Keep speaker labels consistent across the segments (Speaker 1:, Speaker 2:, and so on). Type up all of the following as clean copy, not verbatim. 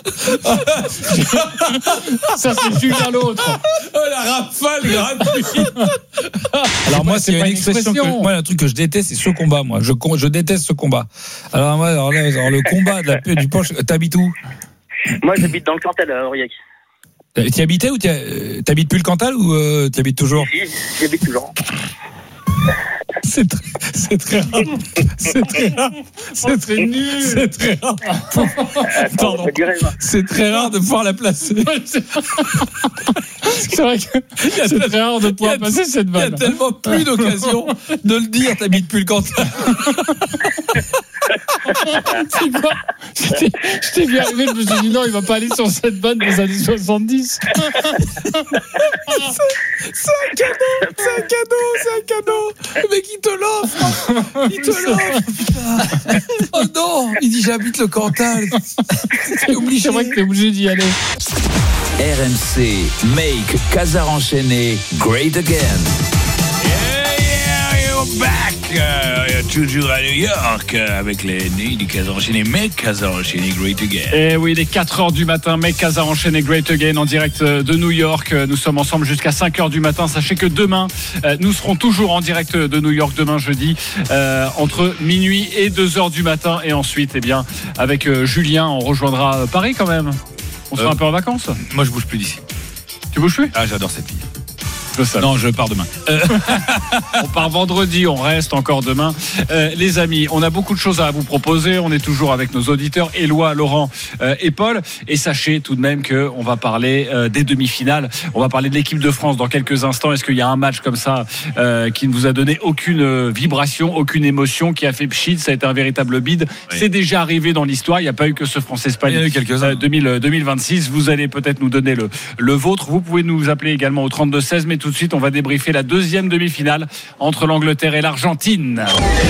Speaker 1: Ça, c'est Julien l'autre.
Speaker 2: Oh, la rafale gratuite.
Speaker 3: Alors moi,
Speaker 1: c'est
Speaker 3: c'est
Speaker 1: pas
Speaker 3: une
Speaker 1: une
Speaker 3: expression.
Speaker 1: expression.
Speaker 3: Moi, un truc que je déteste, c'est ce combat. Moi, je déteste ce combat. Alors moi, le combat de la du Porsche. T'habites où?
Speaker 4: Moi, j'habite dans le Cantal à Aurillac.
Speaker 3: T'y habitais ou t'habites plus le Cantal ou t'y habites toujours?
Speaker 4: Si, j'habite toujours.
Speaker 3: C'est très rare. C'est très nul. C'est très rare. Pardon. C'est très rare de pouvoir la placer.
Speaker 1: C'est vrai que c'est très rare de pouvoir passer cette
Speaker 3: Il y a
Speaker 1: vanne.
Speaker 3: tellement plus d'occasion de le dire. T'habites plus le Cantal.
Speaker 1: C'est quoi? Je t'ai vu arriver, je me suis dit non, il va pas aller sur cette vanne des années 70.
Speaker 3: C'est un cadeau. Le mec, il te l'offre. Putain. Oh non, il dit j'habite le Cantal. C'est obligé.
Speaker 1: C'est vrai que t'es obligé d'y aller.
Speaker 5: RMC make Casar enchaîné great again.
Speaker 2: You're back. Toujours à New York avec les nuits du Casar enchaîné, make Casar enchaîné great again.
Speaker 1: Et oui, il est 4h du matin, mec Casar enchaîné Great Again en direct de New York. Nous sommes ensemble jusqu'à 5h du matin. Sachez que demain, nous serons toujours en direct de New York demain jeudi, entre minuit et 2h du matin. Et ensuite, eh bien, avec Julien, on rejoindra Paris quand même. On sera un peu en vacances.
Speaker 2: Moi, je bouge plus d'ici.
Speaker 1: Tu bouges plus?
Speaker 2: Ah, j'adore cette fille.
Speaker 1: Non,
Speaker 2: je pars demain.
Speaker 1: On part vendredi, on reste encore demain. Les amis, on a beaucoup de choses à vous proposer. On est toujours avec nos auditeurs, Éloi, Laurent et Paul. Et sachez tout de même qu'on va parler des demi-finales. On va parler de l'équipe de France dans quelques instants. Est-ce qu'il y a un match comme ça qui ne vous a donné aucune vibration, aucune émotion, qui a fait pchit? Ça a été un véritable bide. Oui. C'est déjà arrivé dans l'histoire. Il n'y a pas eu que ce France-Espagne 2026. Vous allez peut-être nous donner le vôtre. Vous pouvez nous appeler également au 32-16. Mais tout de suite, on va débriefer la deuxième demi-finale entre l'Angleterre et l'Argentine.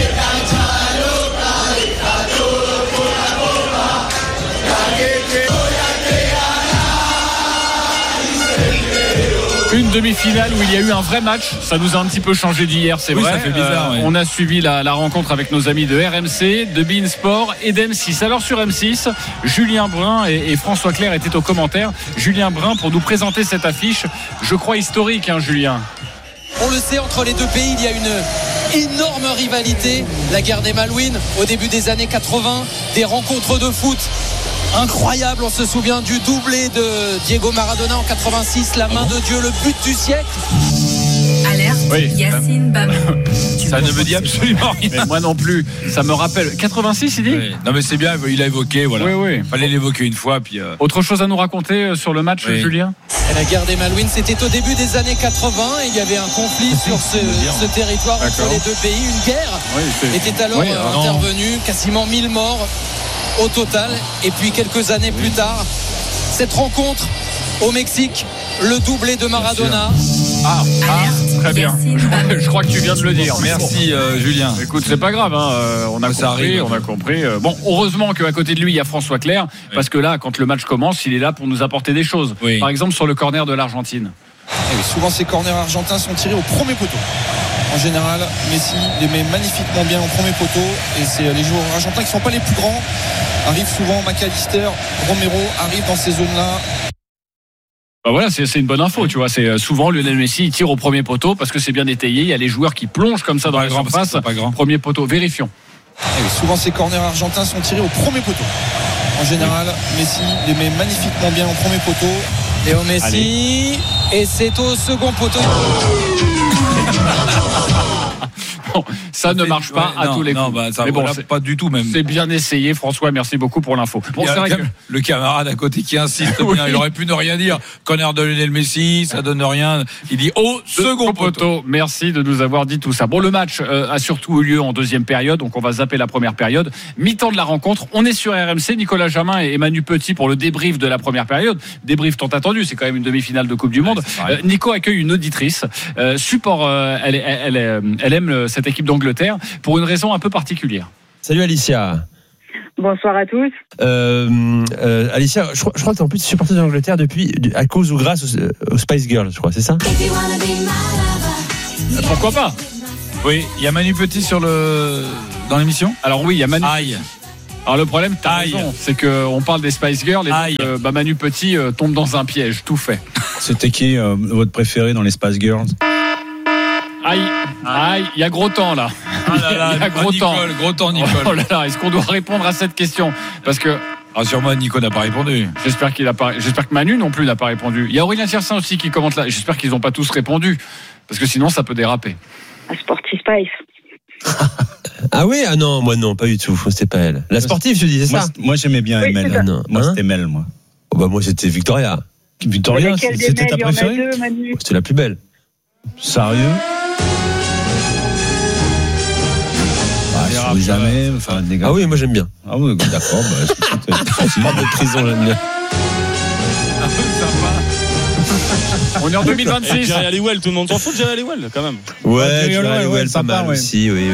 Speaker 1: Une demi-finale où il y a eu un vrai match. Ça nous a un petit peu changé d'hier, c'est vrai.
Speaker 3: Ça fait bizarre.
Speaker 1: On a suivi la rencontre avec nos amis de RMC, de beIN Sport et d'M6. Alors sur M6, Julien Brun et François Clair étaient aux commentaires. Julien Brun pour nous présenter cette affiche, je crois historique, hein, Julien.
Speaker 6: On le sait, entre les deux pays, il y a une énorme rivalité. La guerre des Malouines au début des années 80, des rencontres de foot incroyables. On se souvient du doublé de Diego Maradona en 86, la main de Dieu, le but du siècle.
Speaker 7: Alerte, oui. Yacine Bam.
Speaker 2: Ça ne me dit absolument rien.
Speaker 1: Mais moi non plus. Ça me rappelle 86, il dit.
Speaker 2: Oui. Non mais c'est bien, il a évoqué, voilà.
Speaker 1: Oui.
Speaker 2: Fallait l'évoquer une fois, puis.
Speaker 1: Autre chose à nous raconter sur le match, oui. Julien?
Speaker 6: Et la guerre des Malouines, c'était au début des années 80. Et il y avait un conflit sur ce territoire entre les deux pays. Une guerre était alors intervenue, quasiment 1000 morts au total. Et puis quelques années plus tard, cette rencontre au Mexique, le doublé de Maradona.
Speaker 1: Très bien. Je crois que tu viens de le dire.
Speaker 2: Merci Julien.
Speaker 1: Écoute, c'est pas grave, hein. On a compris. Bon, heureusement qu'à côté de lui, il y a François Clair, parce que là, quand le match commence, il est là pour nous apporter des choses. Oui. Par exemple, sur le corner de l'Argentine.
Speaker 8: Et souvent, ces corners argentins sont tirés au premier poteau. En général, Messi les met magnifiquement bien au premier poteau. Et c'est les joueurs argentins qui ne sont pas les plus grands. Arrivent souvent, McAllister, Romero arrivent dans ces zones-là.
Speaker 1: Bah voilà, c'est une bonne info, tu vois. C'est souvent Lionel Messi il tire au premier poteau parce que c'est bien étayé. Il y a les joueurs qui plongent comme ça dans la surface. Premier poteau, vérifions.
Speaker 8: Et souvent, ces corners argentins sont tirés au premier poteau. En général, Messi les met magnifiquement bien au premier poteau.
Speaker 6: Léo Messi, et c'est au second poteau.
Speaker 1: Non, ça ne marche pas à tous les coups.
Speaker 2: Mais bon, c'est pas du tout même.
Speaker 1: C'est bien essayé, François. Merci beaucoup pour l'info. Bon, c'est vrai que
Speaker 2: le camarade à côté qui insiste bien, il aurait pu ne rien dire. Corner de Lionel Messi, ça donne rien. Il dit second poteau.
Speaker 1: Merci de nous avoir dit tout ça. Bon, le match a surtout eu lieu en deuxième période, donc on va zapper la première période. Mi-temps de la rencontre. On est sur RMC, Nicolas Jamin et Manu Petit pour le débrief de la première période. Débrief tant attendu, c'est quand même une demi-finale de Coupe du Monde. Nico accueille une auditrice. Elle aime cette équipe d'Angleterre pour une raison un peu particulière.
Speaker 9: Salut Alicia.
Speaker 10: Bonsoir à tous.
Speaker 9: Alicia, je crois que tu es en plus supporter d'Angleterre à cause ou grâce aux Spice Girls, je crois, c'est ça?
Speaker 1: Pourquoi pas?
Speaker 2: Oui, il y a Manu Petit dans l'émission.
Speaker 1: Alors oui, il y a Manu. Alors le problème, t'as raison, c'est qu'on parle des Spice Girls et donc, Manu Petit tombe dans un piège, tout fait.
Speaker 11: C'était qui votre préféré dans les Spice Girls?
Speaker 1: Aïe, il y a gros temps là.
Speaker 2: Il y a gros temps, Nicole.
Speaker 1: Oh là là, est-ce qu'on doit répondre à cette question? Parce que
Speaker 2: rassure-moi, Nico n'a pas répondu.
Speaker 1: J'espère que Manu non plus n'a pas répondu. Il y a Aurélien Tiersin aussi qui commente là. J'espère qu'ils n'ont pas tous répondu. Parce que sinon, ça peut déraper.
Speaker 10: Sporty Spice.
Speaker 9: Ah oui, ah non, moi non, pas du tout. C'était pas elle. La sportive, je disais ça.
Speaker 11: Moi, j'aimais bien Mel. Moi, c'était Mel, moi.
Speaker 9: Oh, bah, moi, c'était Victoria.
Speaker 11: Victoria, c'était ta préférée?
Speaker 9: C'était la plus belle.
Speaker 11: Sérieux? Jamais, enfin, des gars.
Speaker 9: Ah oui, moi j'aime bien.
Speaker 11: Ah oui, d'accord.
Speaker 9: Pas de prison, j'aime bien.
Speaker 1: On est en 2026.
Speaker 12: Jerry Halliwell, tout le monde s'en fout de Jerry Halliwell, quand même.
Speaker 9: Ouais, Jerry Halliwell, pas mal aussi, oui.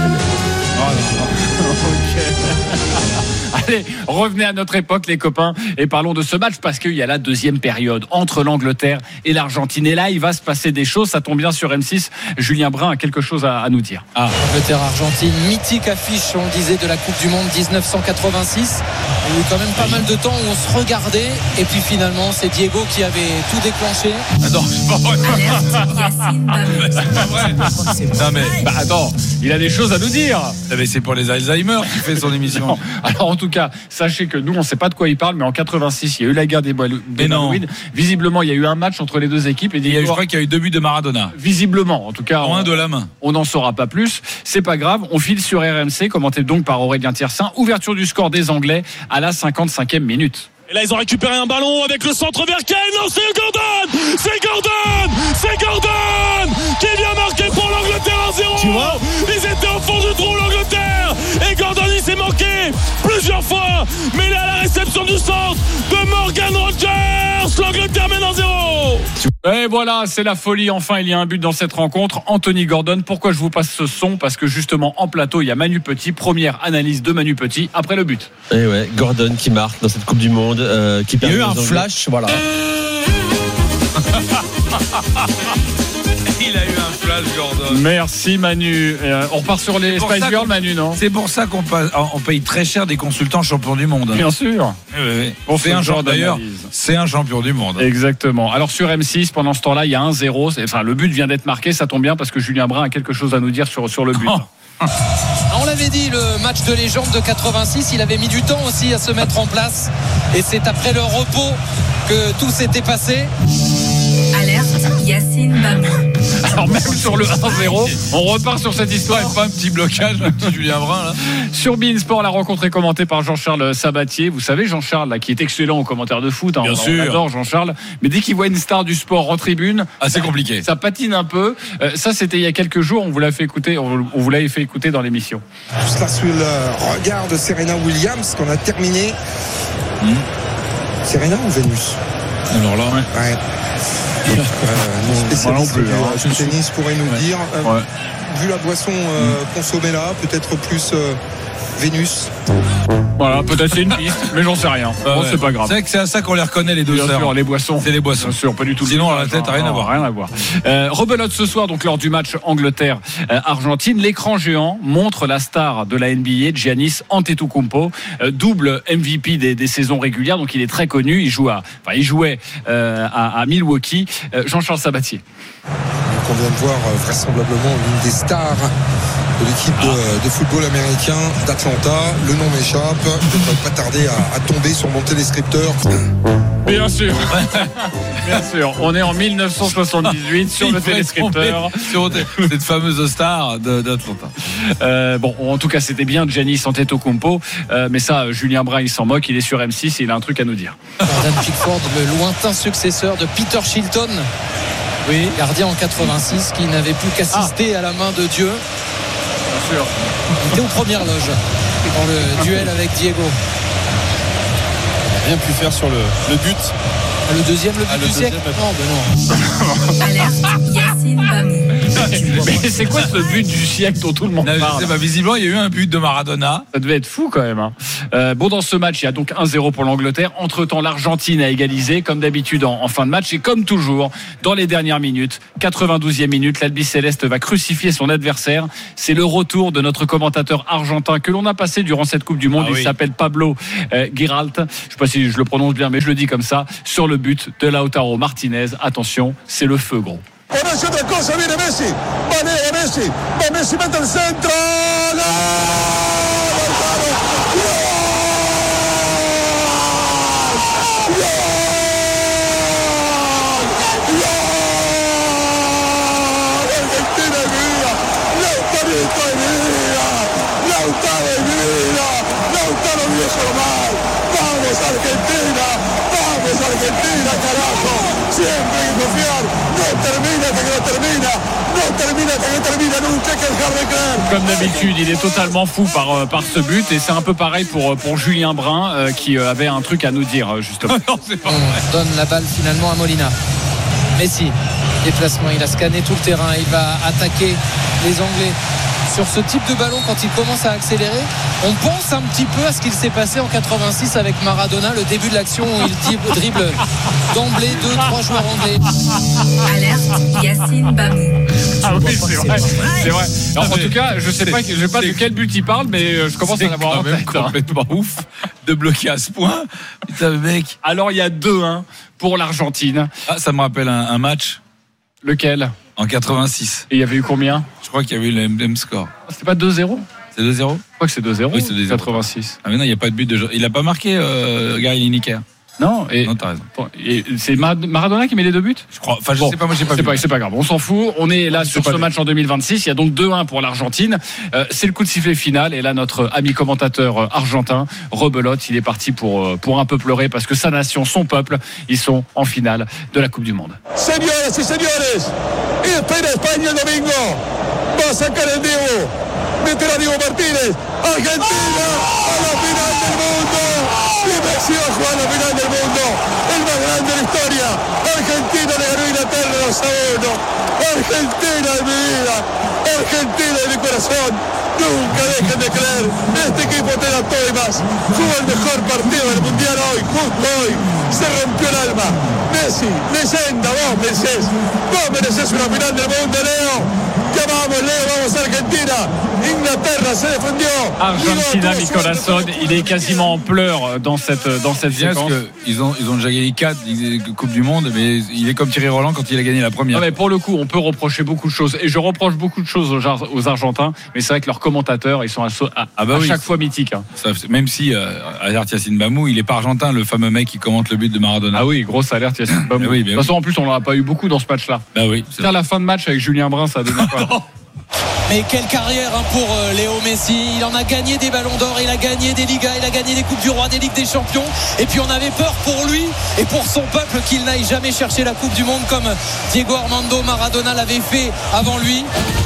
Speaker 1: Allez, revenez à notre époque, les copains, et parlons de ce match parce qu'il y a la deuxième période entre l'Angleterre et l'Argentine. Et là, il va se passer des choses. Ça tombe bien sur M6. Julien Brun a quelque chose à nous dire.
Speaker 6: Angleterre-Argentine, mythique affiche, on le disait, de la Coupe du Monde 1986. Il y a eu quand même pas mal de temps où on se regardait. Et puis finalement, c'est Diego qui avait tout déclenché.
Speaker 2: Non, c'est pas vrai.
Speaker 7: C'est
Speaker 2: pas vrai. Non, mais
Speaker 1: attends, il a des choses à nous dire.
Speaker 2: Mais c'est pour les Alzheimer qui fait son émission.
Speaker 1: Non. Alors en tout cas, sachez que nous, on ne sait pas de quoi il parle, mais en 86, il y a eu la guerre des Malouines. Visiblement, il y a eu un match entre les deux équipes. Et
Speaker 2: je crois qu'il y a eu 2 buts de Maradona.
Speaker 1: Visiblement, en tout cas.
Speaker 2: En un de la main.
Speaker 1: On n'en saura pas plus. C'est pas grave. On file sur RMC, commenté donc par Aurélien Tiersin. Ouverture du score des Anglais à la 55e minute.
Speaker 12: Et là, ils ont récupéré un ballon avec le centre vers Kane. Non, c'est Gordon qui vient marquer pour l'Angleterre 1-0.
Speaker 11: Tu vois,
Speaker 12: ils étaient au fond du trou, l'Angleterre. Et Gordon, il s'est manqué plusieurs fois. Mais là, la réception du centre de Morgan Rogers. L'Angleterre mène 1-0.
Speaker 1: Et voilà, c'est la folie. Enfin, il y a un but dans cette rencontre. Anthony Gordon. Pourquoi je vous passe ce son? Parce que justement, en plateau, il y a Manu Petit. Première analyse de Manu Petit après le but.
Speaker 9: Et ouais, Gordon qui marque dans cette Coupe du Monde. Qui
Speaker 11: il y a eu un flash, voilà.
Speaker 2: Il a eu un flash, Gordon.
Speaker 1: Merci Manu. On repart sur les Spice Girls, Manu, non?
Speaker 2: C'est pour ça qu'on paye très cher des consultants champions du monde.
Speaker 1: Bien sûr.
Speaker 2: Oui. C'est un genre d'ailleurs. C'est un champion du monde.
Speaker 1: Exactement. Alors sur M6, pendant ce temps-là, il y a 1-0. Enfin, le but vient d'être marqué. Ça tombe bien parce que Julien Brun a quelque chose à nous dire sur le but.
Speaker 6: On l'avait dit, le match de légende de 86, il avait mis du temps aussi à se mettre en place. Et c'est après le repos que tout s'était passé.
Speaker 7: Alerte, Yacine Bamou.
Speaker 1: Alors même sur le 1-0, on repart sur cette histoire.
Speaker 2: Pas un petit blocage, un petit Julien Brun là.
Speaker 1: Sur beIN Sport, la rencontre est commentée par Jean-Charles Sabatier. Vous savez, Jean-Charles là, qui est excellent aux commentaires de foot.
Speaker 2: Bien sûr.
Speaker 1: On adore Jean-Charles. Mais dès qu'il voit une star du sport en tribune,
Speaker 2: c'est compliqué.
Speaker 1: Ça patine un peu. Ça, c'était il y a quelques jours. On vous l'a fait écouter. On vous l'avait fait écouter dans l'émission.
Speaker 13: Tout cela sous le regard de Serena Williams qu'on a terminé. Serena ou Vénus?
Speaker 2: Alors là,
Speaker 13: ouais. Spécialiste du tennis pourrait nous dire, vu la boisson consommée là, peut-être plus Vénus.
Speaker 1: Voilà, peut-être c'est une piste, mais j'en sais rien. Bon, c'est pas grave.
Speaker 2: C'est vrai que c'est à ça qu'on les reconnaît, les deux
Speaker 1: sœurs. Bien sûr, les boissons.
Speaker 2: C'est les boissons.
Speaker 1: Bien sûr, pas du tout.
Speaker 2: Sinon, à la tête, rien à voir.
Speaker 1: Rien à voir. Rebelote ce soir, donc lors du match Angleterre-Argentine. L'écran géant montre la star de la NBA, Giannis Antetokounmpo, double MVP des saisons régulières. Donc il est très connu. Il jouait à Milwaukee. Jean-Charles Sabatier.
Speaker 13: On vient de voir vraisemblablement l'une des stars de l'équipe de football américain d'Atlanta. Le nom m'échappe. Je ne devrais pas tarder à tomber sur mon téléscripteur.
Speaker 1: Bien sûr. Bien sûr. On est en 1978 sur le téléscripteur.
Speaker 2: Sur cette fameuse star d'Atlanta.
Speaker 1: Bon, en tout cas, c'était bien Giannis Antetokounmpo. Mais ça, Julien Brun, il s'en moque. Il est sur M6 et il a un truc à nous dire.
Speaker 6: Jordan Pickford, le lointain successeur de Peter Shilton. Oui, gardien en 86 qui n'avait plus qu'assister à la main de Dieu.
Speaker 1: Bien sûr.
Speaker 6: Il était aux premières loges dans le duel avec Diego.
Speaker 12: Il n'a rien pu faire sur le but
Speaker 6: Le deuxième, le but du siècle. Non.
Speaker 7: Alerte, Yacine Bamou.
Speaker 1: Mais c'est quoi ce but du siècle dont tout le monde parle?
Speaker 2: Visiblement, il y a eu un but de Maradona.
Speaker 1: Ça devait être fou quand même. Bon, dans ce match, il y a donc 1-0 pour l'Angleterre. Entre-temps, l'Argentine a égalisé, comme d'habitude en fin de match. Et comme toujours, dans les dernières minutes, 92e minute, l'Albi Céleste va crucifier son adversaire. C'est le retour de notre commentateur argentin que l'on a passé durant cette Coupe du Monde. Il s'appelle Pablo Giralt. Je ne sais pas si je le prononce bien, mais je le dis comme ça. Sur le but de Lautaro Martinez. Attention, c'est le feu, gros.
Speaker 14: Por eso otra cosa, viene Messi, va Messi, mete el centro, ¡gol! Lautaro viejo mal, vamos Argentina, carajo, siempre hay que confiar, no termina hasta que no termina, nunca hay que dejar de creer.
Speaker 1: Comme d'habitude, il est totalement fou par ce but et c'est un peu pareil pour Julien Brun qui avait un truc à nous dire justement.
Speaker 6: On donne la balle finalement à Molina. Messi, déplacement, il a scanné tout le terrain, il va attaquer les Anglais. Sur ce type de ballon, quand il commence à accélérer, on pense un petit peu à ce qu'il s'est passé en 86 avec Maradona, le début de l'action où il dribble d'emblée 2-3 joueurs anglais.
Speaker 7: Alerte, Yacine Bamou.
Speaker 1: Ah oui, c'est vrai. Alors, en tout cas, je sais pas de quel but il parle, mais je commence à l'avoir en tête.
Speaker 2: Complètement ouf de bloquer à ce point. Putain, mec.
Speaker 1: Alors, il y a 2-1 pour l'Argentine.
Speaker 2: Ah, ça me rappelle un match.
Speaker 1: Lequel?
Speaker 2: En 86.
Speaker 1: Et il y avait eu combien?
Speaker 2: Je crois qu'il y avait eu le même score.
Speaker 1: C'était pas 2-0?
Speaker 2: C'est 2-0?
Speaker 1: Je crois que c'est 2-0.
Speaker 2: Oui, c'est 2-0.
Speaker 1: 86.
Speaker 2: Ah mais non, il n'y a pas de but de... Il a pas marqué Gary Lineker.
Speaker 1: Non,
Speaker 2: non, t'as raison.
Speaker 1: Et c'est Maradona qui met les 2 buts?
Speaker 2: Je crois. Enfin, je sais pas, moi j'ai pas vu.
Speaker 1: C'est pas grave, on s'en fout. On est là sur ce match en 2026. Il y a donc 2-1 pour l'Argentine. C'est le coup de sifflet final. Et là, notre ami commentateur argentin, rebelote, il est parti pour un peu pleurer parce que sa nation, son peuple, ils sont en finale de la Coupe du Monde.
Speaker 14: Señoras y señores, espera España el domingo. Va a sacar el Diego. Meterá Diego Martínez. Argentina a la final del mundo. Y Messi va a jugar la final del mundo. El más grande de la historia. Argentina le ganó a Inglaterra 2-1. Argentina de mi vida. Argentina de mi corazón. Nunca dejen de creer. Este equipo te da todo y más. Jugó el mejor partido del mundial hoy. Justo hoy. Se rompió el alma. Messi, leyenda, vos mereces una final del mundo, Leo. Vamos, Leo, vamos Argentina. Inglaterra se defendió.
Speaker 1: Argentina, Nicolason, il est quasiment en pleurs dans cette séquence.
Speaker 2: Ils ont déjà gagné 4 Coupes du Monde, mais il est comme Thierry Roland quand il a gagné la première.
Speaker 1: Non, mais pour le coup, on peut reprocher beaucoup de choses, et je reproche beaucoup de choses aux Argentins, mais c'est vrai que leurs commentateurs, ils sont à chaque fois mythiques. Hein.
Speaker 2: Ça, même si alerte Yacine Bamou, il est pas argentin, le fameux mec qui commente le but de Maradona.
Speaker 1: Ah oui, grosse alerte Yacine Bamou.
Speaker 2: Oui,
Speaker 1: de toute façon, en plus, on n'en a pas eu beaucoup dans ce match-là.
Speaker 2: Bah oui.
Speaker 1: C'est à la fin de match avec Julien Brun, ça a donné quoi?
Speaker 6: Mais quelle carrière pour Léo Messi. Il en a gagné des ballons d'or, il a gagné des Ligas, il a gagné des Coupes du Roi, des Ligues des Champions. Et puis on avait peur pour lui et pour son peuple qu'il n'aille jamais chercher la Coupe du Monde comme Diego Armando Maradona l'avait fait avant lui.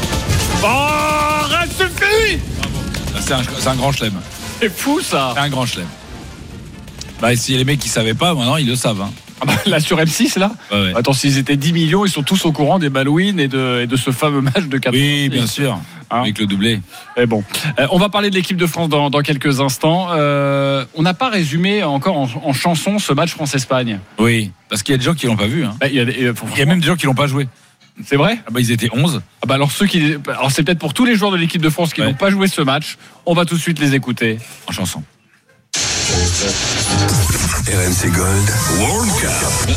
Speaker 1: Oh, reste suffit.
Speaker 2: C'est un grand chelem.
Speaker 1: C'est fou ça.
Speaker 2: C'est un grand chelem. Bah si les mecs qui savaient pas, maintenant ils le savent. Hein.
Speaker 1: Ah bah, là sur M6 là
Speaker 2: ouais.
Speaker 1: Attends, s'ils étaient 10 millions, ils sont tous au courant des Malouines et de ce fameux match de 4
Speaker 2: Oui, bien sûr, hein, avec le doublé.
Speaker 1: Et bon, on va parler de l'équipe de France dans quelques instants. On n'a pas résumé encore en chanson ce match France-Espagne.
Speaker 2: Oui, parce qu'il y a des gens qui l'ont pas vu. Hein.
Speaker 1: Il y
Speaker 2: a même des gens qui l'ont pas joué.
Speaker 1: C'est vrai?
Speaker 2: Ah bah ils étaient 11.
Speaker 1: Ah bah alors c'est peut-être pour tous les joueurs de l'équipe de France qui n'ont pas joué ce match. On va tout de suite les écouter
Speaker 2: en chanson.
Speaker 15: RMC Gold World Cup.